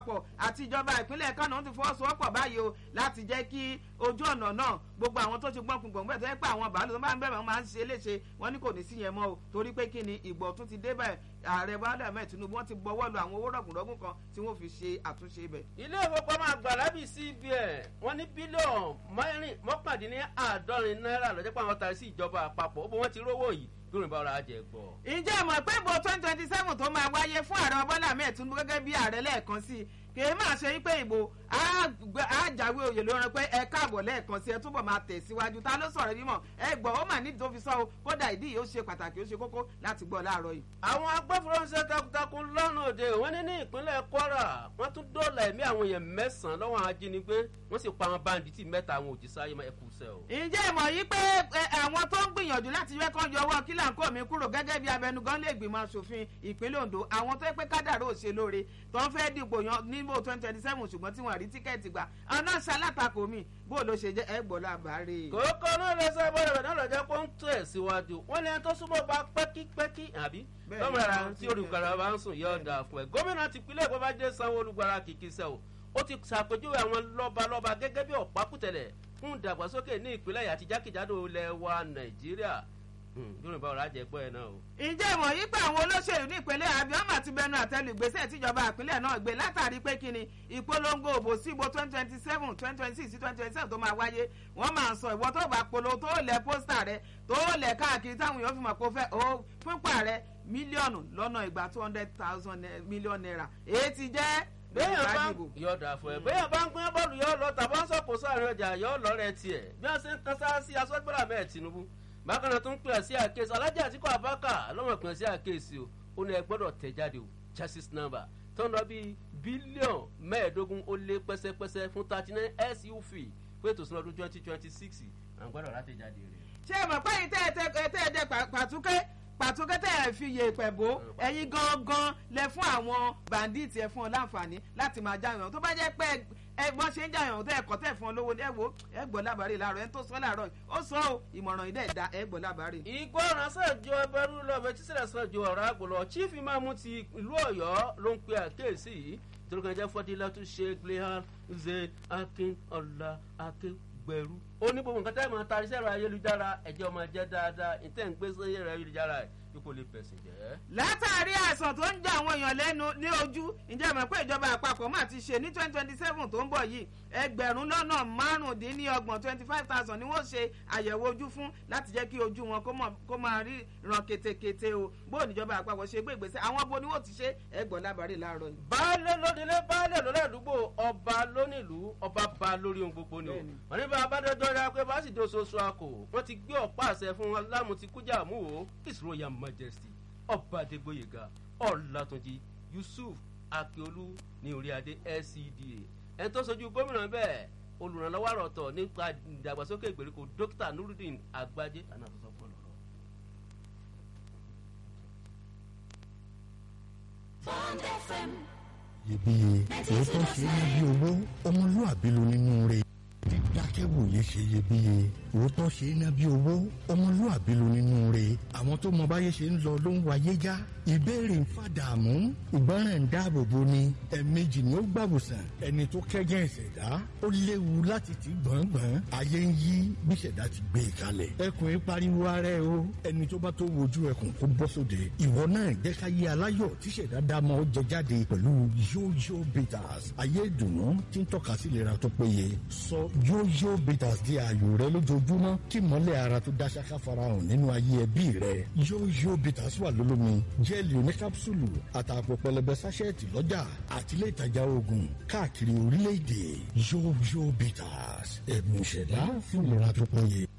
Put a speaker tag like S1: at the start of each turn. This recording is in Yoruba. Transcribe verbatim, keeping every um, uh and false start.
S1: àti ìjọba ìpínlẹ̀ Kánò ti fọwọ́sowọ́pọ̀ báyìí o láti jẹ́ kí ojú ọ̀nà náà gbogbo àwọn tó ṣe gbọ́nkùn gbọ̀ngbẹ̀ tó yẹ pé àwọn bàálù tó máa ń bẹ̀rẹ̀ wọn máa ń ṣe léṣe wọn ní kò ní sí yẹn mọ́ o torí pé kí ni ìgbọ̀ tún ti dé báyìí ààrẹ Bọ́lá Ahmed Tinubu wọ́n ti bọwọ́ lu àwọn owó rọ̀gùnrọ̀gùn kan tí wọ́n fi ṣe àtúnṣe ibẹ̀.
S2: ilé ìfowópamọ́ àgbàlábì C B N wọ́n ní bílíọ̀nù mọ́kàndínláàádọ́rin náírà lọ́jọ́ pé àwọn tàrí sí ìjọba àpapọ̀ ó bó wọ́n ti rówó yìí lórí bá ọ̀rọ̀ ajẹ́ gbọ́.
S1: ǹjẹ́ mọ̀ pé ìbò twenty twenty seven tó máa wáyé fún ààrẹ Bọ́lá Ahmed Tinubu gẹ́gẹ́ bí ààrẹ lẹ́ẹ̀kan sí i kì í máa ṣe pé ìbò àjàwé oyè ló rán pé ẹ káàbọ̀ lẹ́ẹ̀kan sí ẹ túbọ̀ máa tẹ̀síwájú ta ló sọ̀rọ̀ bímọ ẹ gbọ́ ó mà nídìí tó fi sọ o kódà ìdí yìí ó ṣe pàtàkì ó ṣe kókó láti gbọ́ láàárọ̀ yìí.
S2: àwọn agbófinró ń ṣe takuntakun lọ́nà òde wọ́n ní ní ìpínlẹ̀ Kwara wọ́n tún dóòlà ẹ̀mí àwọn èèyàn mẹ́sàn-án lọ́wọ́ àwọn ajínigbé wọ́n sì pa àwọn báńdíìtì mẹ́ta àwọn òjísáyé ẹkú sẹ́ o.
S1: ǹjẹ́ ìmọ̀ yìí pé àwọn tó ń gbìyànjú láti yẹ kán yọwọ́ kílàńkó mi kúrò gẹ́gẹ́ bí abẹnugan lè gbìmọ̀ aṣòfin ìpínlẹ̀ Ondo àwọn tó yẹ pé kádàrá ò ṣe lóore tó ń fẹ́ dìbò yan níbo twenty twenty seven ṣùgbọ́n tí wọ́n rí tíkẹ́ẹ̀tì gbà ọ̀nà ṣalátakò mi bó ló ṣe jẹ́ ẹgbọ́ lábàárẹ̀.
S2: kókó náà lọ sọ bọ́dọ̀ bẹ̀rẹ̀ náà lọ́jọ́ pé ó ń tẹ̀ síwájú wọ́n ní ẹni tó súnmọ́ bá pẹ́kípẹ́kí àbí lọ́mọ̀lára tí olùgbàlà bá ń sùn yóò dà fún ẹ. gómìnà tìpínlẹ̀ Babájídé Sanwó-Olú kìkìsẹ́ o ó ti ṣàpèjúwe àwọn lọ́balọ́ba gẹ́gẹ́ bí ọ̀pákùtẹ̀lẹ̀ fún ìdàgbàsókè ní ìpínlẹ̀ àti jákèjádò ilẹ̀ wa Nàìjíríà yorùbá ọ̀rọ̀ àjẹgbọ́ ẹ̀ náà o.
S1: ǹjẹ́ ìmọ̀ yí pé àwọn olóṣèlú ní ìpínlẹ̀ Abíọ́mà ti bẹnu àtẹ́lù ìgbésẹ̀ tíjọba ìpínlẹ̀ náà gbé látàrí pé kí ni ìpolongo òbò sí ìbò twenty twenty seven twenty twenty six twenty twenty seven tó máa wáyé wọ́n máa ń sọ ìwọ tó bá polo tó lẹ̀ pósítà rẹ tó lẹ̀ káàkiri táwọn èèyàn fi mọ̀ pé ó fẹ́ ó fúnpà rẹ mílíọ̀nù lọ́nà ìgbà two hundred thousand mílíọ̀nù náírà èyí ti jẹ́
S2: bẹ́ẹ̀ bá yọ dà fún ẹ bẹ́ẹ̀ bá ń gbé bọ́ọ̀lù yọ lọ tàbí wọ́n sọ̀kò sáàrin ọjà yọ lọ́rẹ̀ tiẹ̀ bí wọ́n ṣe ń kan sáà sí aṣọ́gbọ́dà mẹ́ẹ̀ Tinubu bákan náà tó ń pè sí àkéésì Alájà Àtíkù Abubakar lọ́wọ́ pè sí àkéésì o ó ní ẹ gbọ́dọ̀ tẹ̀ jáde o chassis number tó ń lọ bí bílíọ̀nù mẹ́ẹ̀ẹ́dógún ó lé pẹ́sẹ́pẹ́sẹ́ fún thirty nine S U V pé tòsí lọ́dún twenty twenty six à ń gbọ́dọ̀ láti jáde rẹ̀.
S1: ṣé ẹ mọ̀ pé yìí tẹ́ ẹ tẹ́ ẹ dẹ pàtúkẹ́ pàtúkẹ́ tẹ́ ẹ fi yè pẹ̀bó ẹ̀yin gangan lẹ fún àwọn bandits ẹ fún ọ láǹfààní láti máa jáwèé tó bá jẹ́ pé ẹ bọ́n ṣe ń jàyàn tó ẹ̀kọ́ tẹ̀ fún ọ lówó ẹ wo ẹ gbọ́ lábàárẹ̀ láàárọ̀ ẹ tó sọ láàárọ̀ ó sọ ọ́ ìmọ̀ràn ilé ẹ̀dá ẹ gbọ́ lábàárẹ̀.
S2: ìgbọràn sàjọ ẹbẹrú lọbẹ tí sílẹ̀ sàjọ ọ̀rọ̀ àgbọ̀lọ̀ chief imam ti ìlú Ọ̀yọ́ ló ń pe àkéèsí yìí torí kan jẹ́ Fọdílátù Sheikh Lehan Zain Akin Ọlá Akégbẹ̀rú ó ní gbogbo nǹkan tẹ́ mọ̀ tari sẹ́rọ ayélujára ẹ̀jẹ̀ ọmọ jẹ́ dáadáa ìtẹ́ ń gbé sẹ́rọ ayélujára ẹ̀ ipò lè bẹ̀sìn jẹ́.
S1: látàrí àìsàn tó ń jẹ àwọn èèyàn lẹ́nu ní ojú ǹjẹ́ mọ̀ pé ìjọba àpapọ̀ máa ti ṣe ní twenty twenty seven tó ń bọ̀ yìí ẹgbẹ̀rún lọ́nà márùndínlọ́gbọ̀n twenty five thousand ni wọ́n ṣe àyẹ̀wò ojú fún láti jẹ́ kí ojú wọn kó máa rí ràn ketekete o bóò níjọba àpapọ̀ ṣe gbé ìgbésẹ̀ àwọn bo ni wọ́n ti ṣe ẹgbọ̀n lábàárẹ̀ láàárọ̀ yìí.
S2: baálé lónílé baálé lọ́lẹ́ àdúgbò ọba lónílùú ọba ba lórí ohun gbogbo ni o wọ́n ní bá abádọ́jọ́ rẹ pé bá sì di oṣooṣù àkò wọ́n ti gbé ọ̀pá àṣẹ fún alámùtíkújà mú o His Royal Majesty ọba Adégbóyèga Ọlátúnjí Yusuf Akíolú ní orí adé L C D A ẹni tó sojú gómìnà bẹ́ẹ̀ olùrànlọ́wọ́ àròtọ̀ nípa ìdàgbàsókè ìgbèríko dókítà Nurudeen Agbájé àná àtúnṣe fún ọlọ́rọ̀.
S3: Bond F M.
S4: iyebíye òótọ́ ṣe é ní bí owó ọmọlúàbí ló nínú rẹ̀ dídákẹ́wòye ṣe iyebíye òótọ́ ṣe é ná bí owó ọmọlúàbí ló nínú rẹ̀ àwọn tó mọ báyé ṣe ń lọ ló ń wáyé já ìbéèrè ń fàdààmú ìgbọràn ń dáàbò bo ni ẹ̀ẹ̀mejì ni ó gbàwòsàn ẹni tó kẹ́gẹ́ ìṣẹ̀dá ó léwu láti ti gbọ̀ngbọ̀n ayé ń yí bí ìṣẹ̀dá ti gbé e kalẹ̀ ẹkùn ń pariwo ara ẹ o ẹni tó bá tó wojú ẹkùn kó bọ́ sóde ìwọ náà jẹ́ ká yé aláyọ̀ tí ìṣẹ̀dá dámọ̀ ó jẹ jáde pẹ̀lú yóyó bitters ayé ìdùnnú tí ń tọ́ka sí ìlera tó péye sọ yóyó bitters di ààyò rẹ lójoojúmọ́ kí mọ́lẹ̀ ara tó dáṣáká farahàn nínú ayé ẹbí rẹ yóyó bitters wà lólómi jẹ́ẹ̀lì oníkápsùlù àtàpọ̀ pẹlẹbẹ sáṣẹ́ẹ̀tì lọ́jà àti ilé ìtajà oògùn káàkiri orílẹ̀-èdè yóyó bitters ẹ̀bùn ìṣẹ̀dá fún ìlera tó péye.